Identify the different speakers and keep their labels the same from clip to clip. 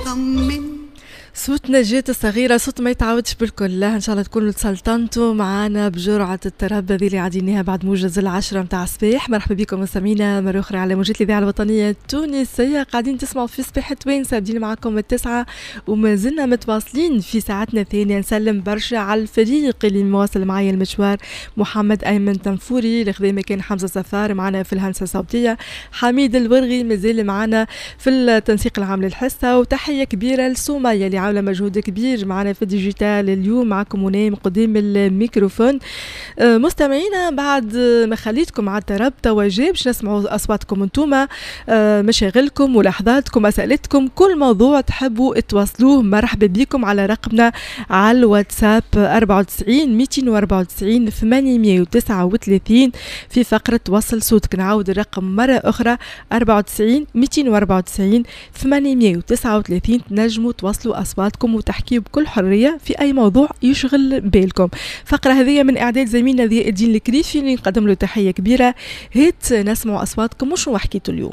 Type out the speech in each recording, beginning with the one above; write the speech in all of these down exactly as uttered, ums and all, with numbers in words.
Speaker 1: اطمن.
Speaker 2: صوت نجاة الصغيرة، صوت ما يتعودش بالكل. لا ان شاء الله تكونوا تسلطنتوا معانا بجرعة التربة ذي اللي عديناها بعد موجز العشرة متاع الصباح. مرحبا بكم مستمعينا مرة أخرى على موجات الإذاعة الوطنية التونسية. قاعدين تسمعوا في صباح توانسة، سابدين معكم التسعة وما زلنا متواصلين في ساعتنا الثانية. نسلم برشا على الفريق اللي مواصل معايا المشوار، محمد أيمن تنفوري اللي خذا مكان حمزة سفار معنا في الهندسة الصوتية، حميد الورغي مازال معنا في التنسيق العام للحصة، وتحية كبيرة لسومية اللي عامله مجهود كبير معنا في الديجيتال اليوم. معكم ونايم قدام الميكروفون. مستمعينا بعد ما خليتكم على التراب تواجه باش نسمعوا اصواتكم انتوما، مشاغلكم ملاحظاتكم اسئلتكم، كل موضوع تحبوا تواصلوه مرحبا بكم على رقمنا على الواتساب أربعة وتسعين مئتين وأربعة وتسعين ثمانمئة وتسعة وثلاثين في فقرة وصل صوتك. نعاود الرقم مرة أخرى أربعة وتسعين مئتين وأربعة وتسعين ثمانمئة وتسعة وثلاثين. تنجموا توصلوا أصواتكم وتحكيوا بكل حرية في أي موضوع يشغل بالكم. فقرة هذه من إعداد زميلنا ضياء الدين الكريفي اللي نقدم له تحية كبيرة. هيت نسمع أصواتكم وشو حكيتوا اليوم.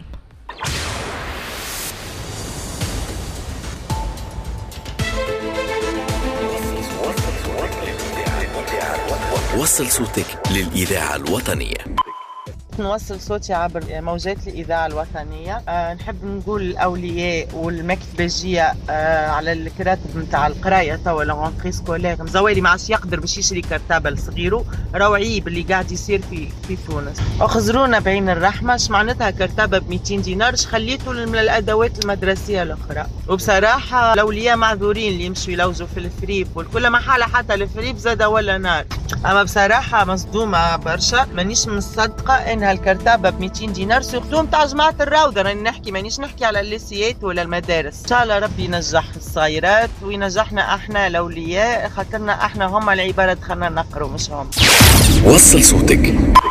Speaker 3: وصل صوتك للإذاعة الوطنية.
Speaker 4: نوصل صوتي عبر موجات الإذاعة الوطنية. أه نحب نقول الأولياء والمكتبجية أه على الكراتب متاع القراية توا لغونتري سكولير مزوالي ما عادش يقدر باش يشري كرتابة لصغيره، روعي باللي قاعد يصير في في تونس. اخزرونا بعين الرحمة. شمعناتها كرتابة ب مئتين دينار خليته من الأدوات المدرسية الأخرى. وبصراحة الأولياء معذورين اللي يمشوا يلوجوا في الفريب والكل محالة، حتى الفريب زاد ولا نار. أما بصراحة مصدومة برشا، مانيش مصدقة إن هالكرتابة ب مئتين دينار سورتو متاع جماعة الراودة. راني نحكي مانيش نحكي على الليسيات ولا المدارس. إن شاء الله ربي ينجح الصغيرات وينجحنا احنا الأولياء، خاطرنا احنا هم العبارة دخلنا نقروا مش هم.
Speaker 3: وصل صوتك.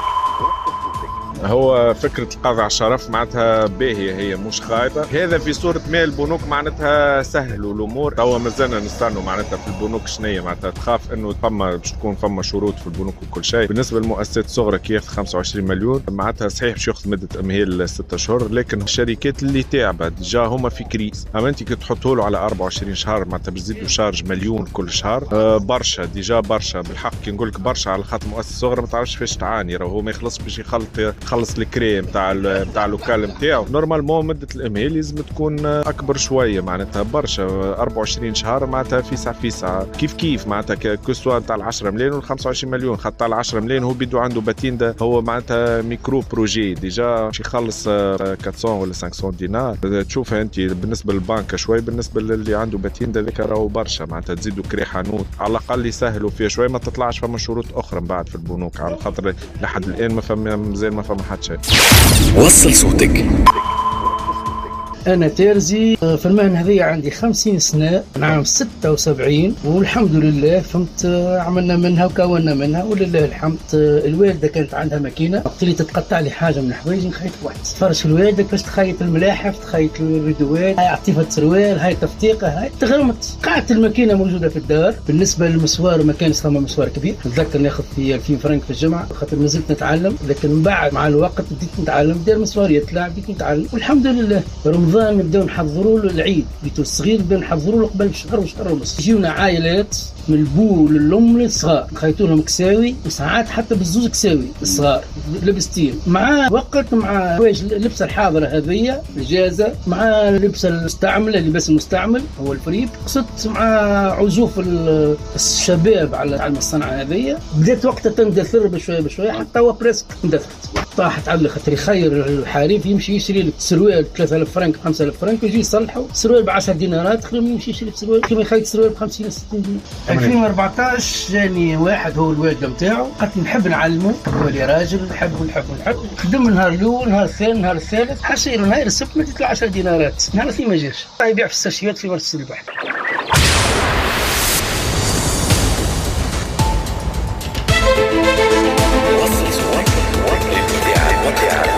Speaker 5: هو فكرة القاضي على الشرف معناتها باهية، هي مش خايبة. هذا في صورة مال البنوك معناتها سهل والأمور. توا مازلنا نستنوا معناتها في البنوك شنية معناتها تخاف إنه فما باش تكون فما شروط في البنوك وكل شيء. بالنسبة للمؤسسات الصغرى كي ياخذ خمسة وعشرين مليون معناتها صحيح باش ياخذ مدة إمهال ستة أشهر، لكن الشركات اللي تعبت ديجا هما في كريس. أما أنت كي تحطوا له على أربعة وعشرين شهر معناتها باش تزيدوا شارج مليون كل شهر. أه برشا ديجا برشا بالحق. كي نقول لك برشا على خاطر مؤسسة صغرى ما تعرفش فاش تعاني، راهو ما يخلص باش يخلط يخلص الكريم نتاع نتاع اللوكال نتاعو. نورمالمون مده الامهال لازم تكون اكبر شويه معناتها برشا. أربعة وعشرين شهر معناتها فيسع فيسع كيف كيف معناتها كسوا نتاع العشرة مليون وال خمسة وعشرين مليون. خاطر تاع العشرة مليون هو بيدو عنده باتين، هو معناتها ميكرو بروجي ديجا باش يخلص أربعمئة ولا خمسمئة دينار. تشوفها انت بالنسبه للبنك شوي، بالنسبه للي عنده باتين ذاك راهو برشا معناتها تزيدوا كري حانوت على الاقل يسهلوا فيها شوي، ما تطلعش فما شروط اخرى من بعد في البنوك على خاطر لحد الان ما فما مازال ما فما حد شيء.
Speaker 3: وصل صوتك.
Speaker 6: أنا تيرزي في المهنة هذه عندي خمسين سنة، عام ستة وسبعين، والحمد لله فهمت عملنا منها وكونا منها ولله الحمد. الوالدة كانت عندها ماكينة، وقت اللي تتقطع لي حاجة من حوايجي نخيط واحد تفرش الوالدة كيفاش تخيط الملاحف، تخيط الريدوات، هاي عطيفة سروال، هاي تفتيقة، هاي تغرمت. قاعدة الماكينة موجودة في الدار. بالنسبة للمسوار ما كانش ثم مسوار كبير، نتذكر ناخذ في ألفين فرنك في الجمعة خاطر ما زلت نتعلم، لكن من بعد مع الوقت بديت نتعلم دير مسوار يطلع، بديت نتعلم والحمد لله. رمضان نبداو نحضروا له العيد، بيتو الصغير نبداو نحضروا له قبل شهر وشهر ونص. يجيونا عائلات من البو للام للصغار، نخيطوا لهم كساوي وساعات حتى بالزوج كساوي الصغار لبستين، مع وقت مع حوايج اللبسه الحاضره هذه الجازه، مع اللبسه المستعمله اللباس المستعمل هو الفريب. قصدت مع عزوف الشباب على الصنعه هذه. بديت وقتها تندثر بشويه بشويه حتى هو بريسك اندثرت. طاحت على خاطر يخير الحريف يمشي يشري لك سروال ثلاثة آلاف فرنك خمسة آلاف فرنك ويجي يصلحه سروال ب عشرة دينارات، خليهم يمشي يشري سروال كيما يخيط سروال ب خمسين ستين دينار. ألفين وأربعطاش جاني واحد هو الوالد نتاعو قالت نحب نعلمه، هو لي راجل نحب ونحب ونحب. خدم النهار الاول نهار الثاني نهار الثالث، حصير نهار السبت مديت له عشرة دينارات، نهار الثاني ما جاش يبيع في الساشيات في مرسى البحر.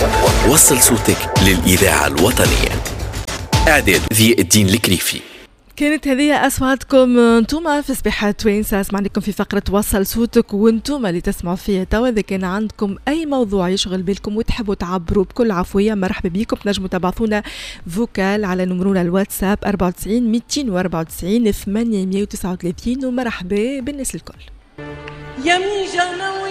Speaker 3: وصل صوتك للإذاعة الوطنية. إعداد ضياء الدين الكريفي.
Speaker 2: كانت هذه أصواتكم انتوما في صباح توينسا. اسمع لكم في فقرة وصل صوتك وانتوما اللي تسمعوا فيها توا. إذا كان عندكم أي موضوع يشغل بالكم وتحبوا تعبروا بكل عفوية مرحبا بكم. تنجموا تبعثونا فوكال على نمرونا الواتساب أربعة وتسعين مئتين وأربعة وتسعين ثمانمئة وتسعة وثلاثين ومرحبا بالناس الكل.
Speaker 1: يا ميجانا